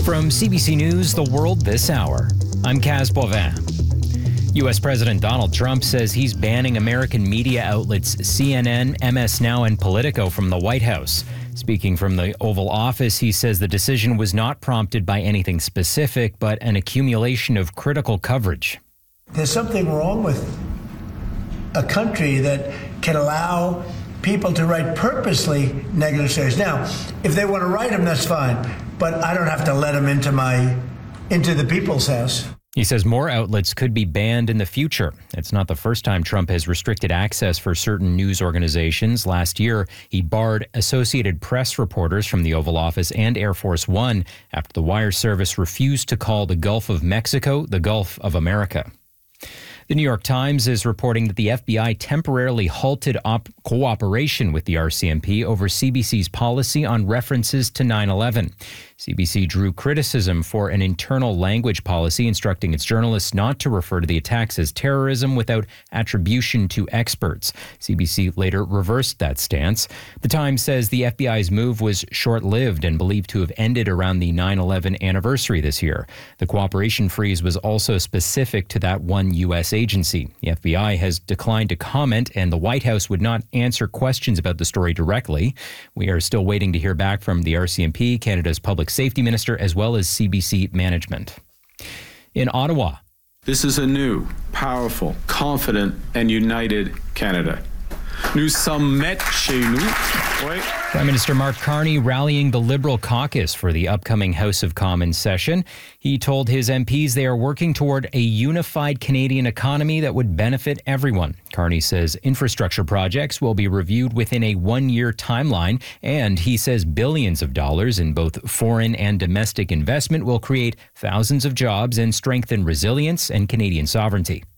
From CBC News, The World This Hour, I'm Kaz Boivin. U.S. President Donald Trump says he's banning American media outlets CNN, MS Now, and Politico from the White House. Speaking from the Oval Office, he says the decision was not prompted by anything specific, but an accumulation of critical coverage. There's something wrong with a country that can allow people to write purposely negative stories. Now, if they want to write them, that's fine, but I don't have to let them into the people's house. He says more outlets could be banned in the future. It's not the first time Trump has restricted access for certain news organizations. Last year, he barred Associated Press reporters from the Oval Office and Air Force One after the wire service refused to call the Gulf of Mexico the Gulf of America. The New York Times is reporting that the FBI temporarily halted cooperation with the RCMP over CBC's policy on references to 9/11. CBC drew criticism for an internal language policy instructing its journalists not to refer to the attacks as terrorism without attribution to experts. CBC later reversed that stance. The Times says the FBI's move was short-lived and believed to have ended around the 9/11 anniversary this year. The cooperation freeze was also specific to that one U.S. agency. The FBI has declined to comment, and the White House would not answer questions about the story directly. We are still waiting to hear back from the RCMP, Canada's Public Safety Minister, as well as CBC management. In Ottawa, this is a new, powerful, confident, and united Canada. Nous sommes maîtres chez nous. Oui. Prime Minister Mark Carney rallying the Liberal caucus for the upcoming House of Commons session. He told his MPs they are working toward a unified Canadian economy that would benefit everyone. Carney says infrastructure projects will be reviewed within a one-year timeline, and he says billions of dollars in both foreign and domestic investment will create thousands of jobs and strengthen resilience and Canadian sovereignty.